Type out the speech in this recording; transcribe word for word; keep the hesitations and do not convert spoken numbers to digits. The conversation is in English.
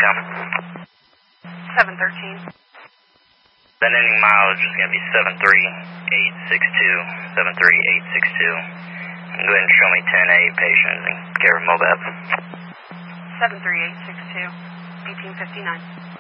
come? seven thirteen. That ending mileage is going to be seven three eight six two, seven three eight six two. Go ahead and show me ten eight patients and care of Mobab. seven three eight six two, eighteen fifty-nine.